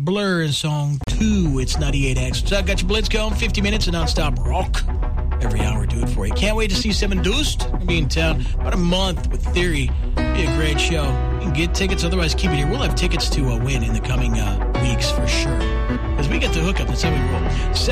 Blur in song 2. It's 98X. So I got your blitz going. 50 minutes of nonstop rock. Every hour, do it for you. Can't wait to see Seven Deuced. I'll be in town about a month with Theory. Be a great show. You can get tickets, otherwise keep it here. We'll have tickets to win in the coming weeks for sure. Because we get the hookup. That's how we roll.